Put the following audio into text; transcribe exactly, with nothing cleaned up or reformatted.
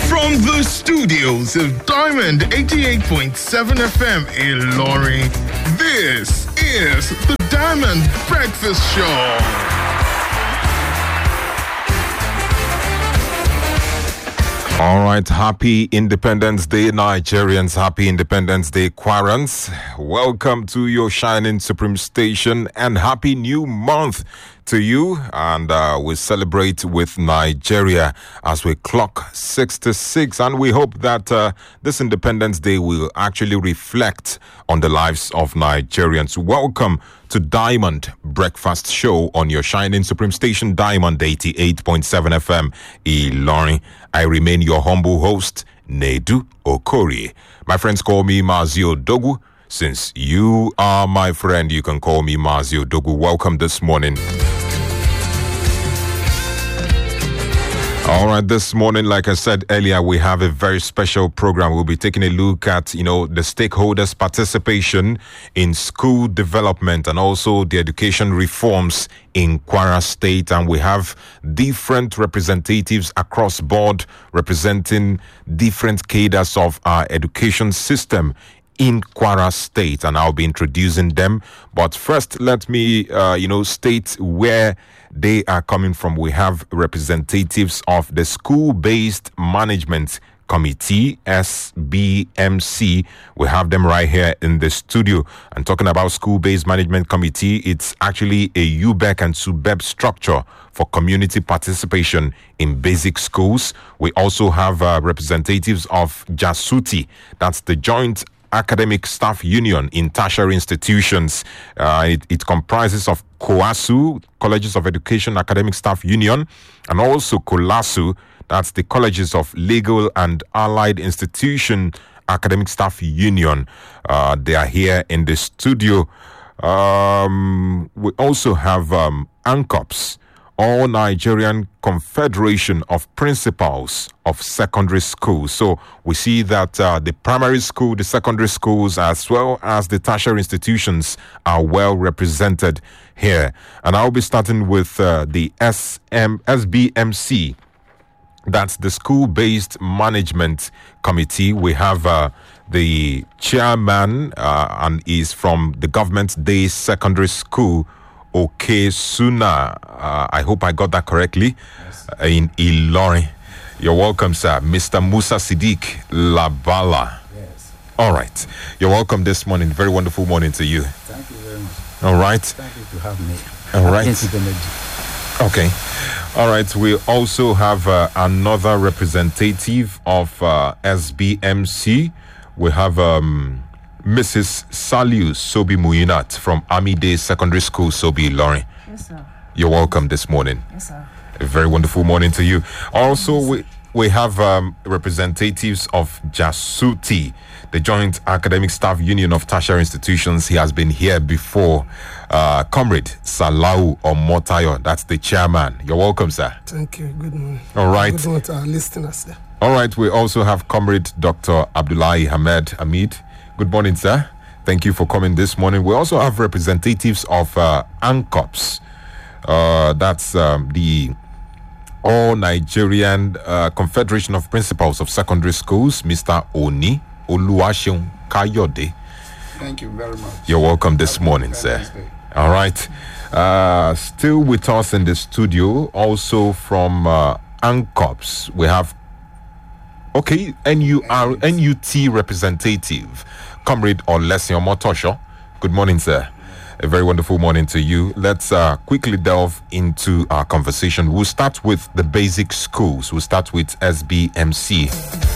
From the studios of Diamond eighty-eight point seven F M Ilorin, this is the Diamond Breakfast Show. All right, happy Independence Day, Nigerians. Happy Independence Day, Quarants. Welcome to your shining supreme station and happy new month to you. And uh, we celebrate with Nigeria as we clock sixty-six. And we hope that uh, this Independence Day will actually reflect on the lives of Nigerians. Welcome to Diamond Breakfast Show on your shining supreme station, Diamond eighty-eight point seven F M Ilorin. I remain your humble host, Nedu Okori. My friends call me Mazio Dogu. Since you are my friend, you can call me Mazio Dogu. Welcome this morning. All right, this morning, like I said earlier, we have a very special program. We'll be taking a look at, you know, the stakeholders' participation in school development and also the education reforms in Kwara State. And we have different representatives across board representing different cadres of our education system in Kwara State, and I'll be introducing them. But first, let me, uh, you know, state where they are coming from. We have representatives of the School-Based Management Committee, S B M C. We have them right here in the studio. And talking about School-Based Management Committee, it's actually a U B E C and S U B E B structure for community participation in basic schools. We also have uh, representatives of JASUTI, that's the Joint Academic Staff Union in tertiary institutions. Uh, it, it comprises of COASU, Colleges of Education Academic Staff Union, and also COLASU, that's the Colleges of Legal and Allied Institution Academic Staff Union. Uh, they are here in the studio. Um, we also have um, ANCOPS, All Nigerian Confederation of Principals of Secondary Schools. So we see that uh, the primary school, the secondary schools, as well as the tertiary institutions are well represented here. And I'll be starting with uh, the S M S B M C. That's the School-Based Management Committee. We have uh, the chairman, uh, and is from the Government Day Secondary School, Okay Suna. Uh, I hope I got that correctly. Yes. Uh, in Ilorin. You're welcome, sir. Mister Musa Siddiq Labala. Yes. All right. You're welcome this morning. Very wonderful morning to you. Thank you very much. All right. Thank you to have me. All right. Okay. All right. We also have uh, another representative of uh, S B M C. We have um, Missus Saliu Sobi Muyinat from Army Day Secondary School, Sobi Ilorin. Yes, sir. You're welcome this morning. Yes, sir. A very wonderful morning to you. Also, yes, we we have um, representatives of JASUTI, the Joint Academic Staff Union of Tertiary Institutions. He has been here before. Uh, Comrade Salau Omotayo, that's the chairman. You're welcome, sir. Thank you. Good morning. All right. Good morning to our listeners there. All right. We also have Comrade Doctor Abdullahi Ahmed Hamid. Good morning, sir. Thank you for coming this morning. We also have representatives of uh, ANCOPS. Uh, that's um, the All Nigerian uh, Confederation of Principals of Secondary Schools, Mister Oni Oluwaseun Kayode. Thank you very much. You're welcome this morning, sir. All right. Uh, still with us in the studio, also from uh, ANCOPS, we have, okay, N U R, N U T representative, Comrade Olesion Motosho. Good morning, sir. A very wonderful morning to you. Let's uh, quickly delve into our conversation. We'll start with the basic schools. We'll start with S B M C.